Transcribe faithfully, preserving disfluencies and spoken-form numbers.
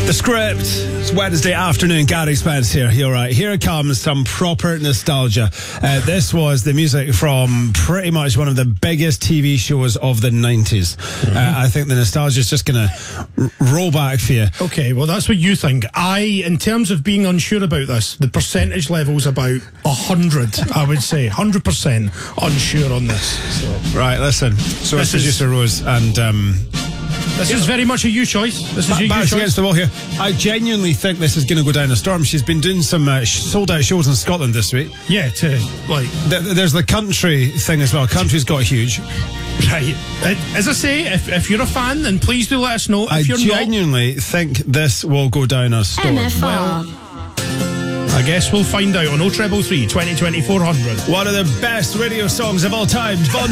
The Script. It's Wednesday afternoon. Gary Spence here. You're right. Here it comes, some proper nostalgia. Uh, this was the music from pretty much one of the biggest T V shows of the nineties. Mm-hmm. Uh, I think the nostalgia is just going to r- roll back for you. Okay, well, that's what you think. I, in terms of being unsure about this, the percentage level's about one hundred, I would say. one hundred percent unsure on this. So. Right, listen. So it's producer Rose and... Um, This is very much a you choice. This is your Back choice. against the wall here. I genuinely think this is going to go down a storm. She's been doing some uh, sold out shows in Scotland this week. Yeah, to like. Th- there's the country thing as well. Country's got huge. Right. As I say, if, if you're a fan, then please do let us know. If I you're genuinely not, think this will go down a storm. M F R. Well, I guess we'll find out on oh three three, twenty twenty, four hundred. One of the best radio songs of all time. Bon